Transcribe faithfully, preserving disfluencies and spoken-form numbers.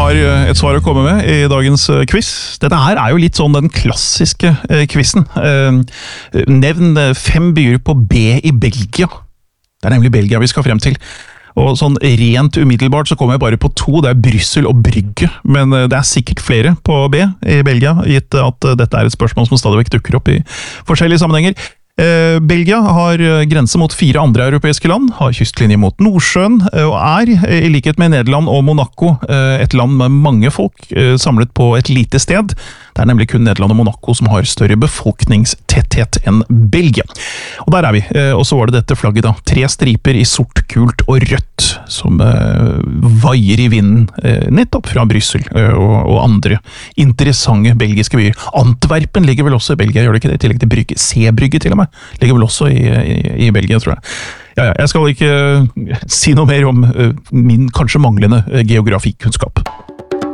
har et svar å komme med i dagens quiz. Dette her er jo litt sånn den klassiske quizen. Nevn fem byer på B i Belgia. Det er nemlig Belgia vi skal frem til. Og sånn rent umiddelbart så kommer jeg bare på to, det er Bryssel og Brygge, men det er sikkert flere på B i Belgia, gitt at dette er et spørsmål som stadig vekk dukker opp i forskjellige sammenhenger. Eh, Belgia har grense mot fire andre europeiske land, har kystlinje mot Nordsjøen, og er, i likhet med Nederland og Monaco, et land med mange folk samlet på et lite sted. Det er nemlig kun Nederland og Monaco som har større befolkningstetthet enn Belgia. Og der er vi. Og så var det dette flagget da. Tre striper i sort, gult og rødt, som eh, vaier i vinden eh, nettopp fra Bryssel eh, og, og andre interessante belgiske byer. Antwerpen ligger vel også i Belgia, gjør det ikke det? I tillegg til Brygge. Sebrygge til og med. Ligger vel også i, i, i Belgia, tror jeg. Ja, ja, jeg skal ikke si noe mer om uh, min kanskje manglende uh, geografikunnskap.